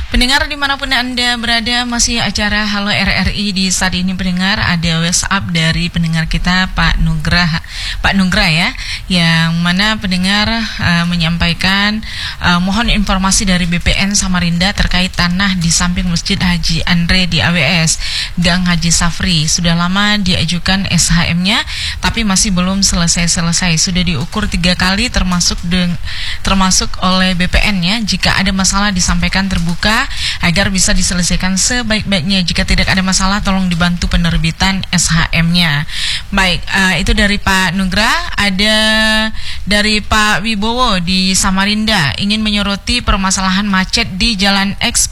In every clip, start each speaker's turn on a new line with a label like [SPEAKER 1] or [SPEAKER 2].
[SPEAKER 1] Pendengar dimanapun Anda berada, masih acara Halo RRI di saat ini. Pendengar, ada WhatsApp dari pendengar kita Pak Nugra ya, yang mana pendengar menyampaikan mohon informasi dari BPN Samarinda terkait tanah di samping Masjid Haji Andre di AWS Gang Haji Safri. Sudah lama diajukan SHM-nya tapi masih belum selesai. Sudah diukur 3 kali termasuk oleh BPN ya. Jika ada masalah disampaikan terbuka agar bisa diselesaikan sebaik-baiknya. Jika tidak ada masalah, tolong dibantu penerbitan SHM-nya. Baik, itu dari Pak Nugra. Ada dari Pak Wibowo di Samarinda, ingin menyoroti permasalahan macet di Jalan X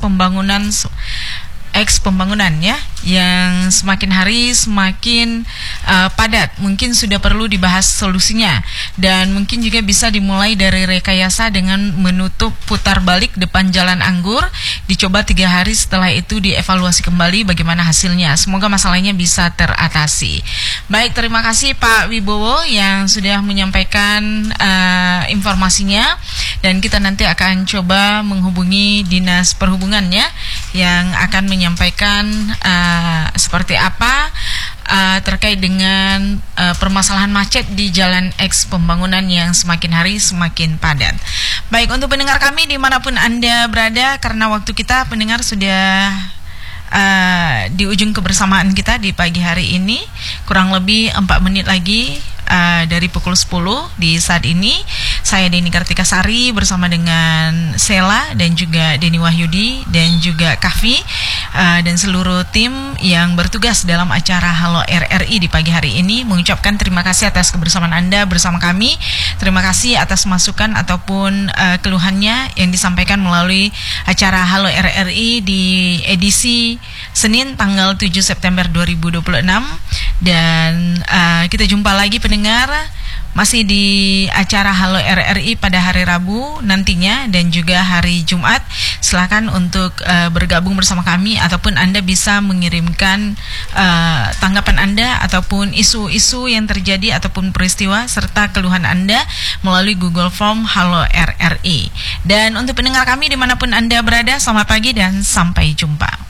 [SPEAKER 1] pembangunan ya, yang semakin hari semakin padat. Mungkin sudah perlu dibahas solusinya, dan mungkin juga bisa dimulai dari rekayasa dengan menutup putar balik depan Jalan Anggur, dicoba 3 hari, setelah itu dievaluasi kembali bagaimana hasilnya. Semoga masalahnya bisa teratasi. Baik, terima kasih Pak Wibowo yang sudah menyampaikan informasinya, dan kita nanti akan coba menghubungi Dinas Perhubungannya yang akan menyampaikan seperti apa terkait dengan permasalahan macet di Jalan X pembangunan yang semakin hari semakin padat. Baik, untuk pendengar kami dimanapun Anda berada, karena waktu kita pendengar sudah di ujung kebersamaan kita di pagi hari ini, kurang lebih 4 menit lagi dari pukul 10 di saat ini. Saya Deni Kartikasari bersama dengan Sela dan juga Deni Wahyudi dan juga Kahfi dan seluruh tim yang bertugas dalam acara Halo RRI di pagi hari ini mengucapkan terima kasih atas kebersamaan Anda bersama kami. Terima kasih atas masukan ataupun keluhannya yang disampaikan melalui acara Halo RRI di edisi Senin tanggal 7 September 2026. Dan kita jumpa lagi pendengar masih di acara Halo RRI pada hari Rabu nantinya dan juga hari Jumat. Silakan untuk bergabung bersama kami, ataupun Anda bisa mengirimkan tanggapan Anda ataupun isu-isu yang terjadi ataupun peristiwa serta keluhan Anda melalui Google Form Halo RRI. Dan untuk pendengar kami dimanapun Anda berada, selamat pagi dan sampai jumpa.